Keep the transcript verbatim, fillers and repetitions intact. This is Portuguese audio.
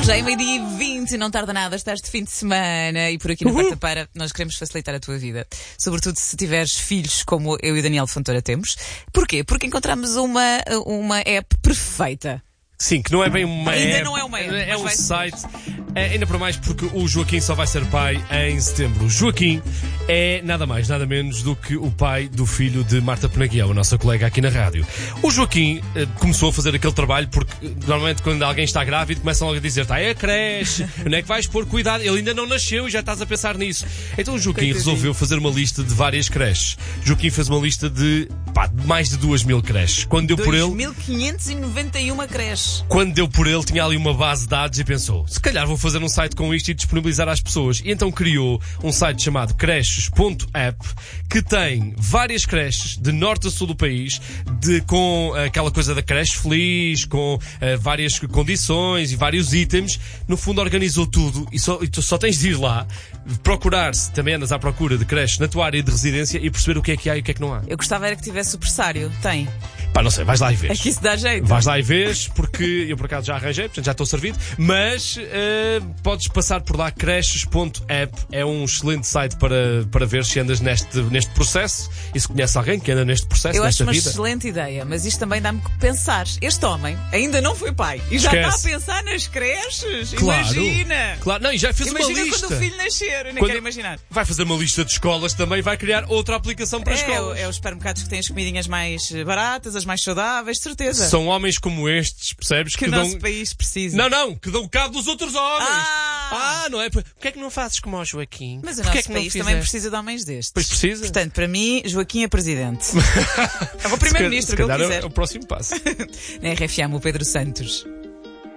Já é meio-dia e vinte e não tarda nada, estás de fim de semana e por aqui na quarta-feira nós queremos facilitar a tua vida. Sobretudo se tiveres filhos como eu e o Daniel Fontoura temos. Porquê? Porque encontramos uma, uma app perfeita. Sim, que não é bem uma Ainda app, não é uma app, é mas um vai site. É, ainda para mais porque o Joaquim só vai ser pai em setembro. O Joaquim é nada mais, nada menos do que o pai do filho de Marta Penaguiel, a nossa colega aqui na rádio. O Joaquim eh, começou a fazer aquele trabalho porque normalmente quando alguém está grávido começam logo a dizer: tá, é a creche, onde é que vais pôr cuidado? Ele ainda não nasceu e já estás a pensar nisso. Então o Joaquim resolveu fazer uma lista de várias creches. O Joaquim fez uma lista de pá, mais de duas mil creches. Quando deu por ele. dois mil quinhentos e noventa e uma creches. Quando deu por ele, tinha ali uma base de dados e pensou: se calhar vou fazer um site com isto e disponibilizar às pessoas. E então criou um site chamado creches ponto app que tem várias creches de norte a sul do país, de, com aquela coisa da creche feliz, com uh, várias condições e vários itens. No fundo organizou tudo e só, e tu só tens de ir lá, procurar, se também andas à procura de creches na tua área de residência e perceber o que é que há e o que é que não há. Eu gostava era que tivesse o pressário. Tem. Pá, não sei, vais lá e vês. Aqui se dá jeito. Vais lá e vês, porque eu por acaso já arranjei, portanto já estou servido, mas uh, podes passar por lá, creches ponto app, é um excelente site para, para ver se andas neste, neste processo e se conhece alguém que anda neste processo, Eu acho nesta uma vida. excelente ideia, mas isto também dá-me que pensar. Este homem ainda não foi pai e já Esquece. está a pensar nas creches. Claro, Imagina. claro. Não, e já fez Imagina uma lista. quando o filho nascer, eu nem Quando- quero imaginar. Vai fazer uma lista de escolas também, vai criar outra aplicação para É, escolas. é os supermercados que têm as comidinhas mais baratas, as mais saudáveis, de certeza. São homens como estes, percebes? que o dão... nosso país precisa. Não, não, que dão cabo dos outros homens. Ah! Ah, não é? Porquê é que não fazes como o Joaquim? Mas o Porquê é nosso que não país fizeste? também precisa de homens destes. Pois precisa. Portanto, para mim, Joaquim é presidente. É o Se primeiro-ministro que calhar ele é quiser. o próximo passo. Na R F M, o Pedro Santos.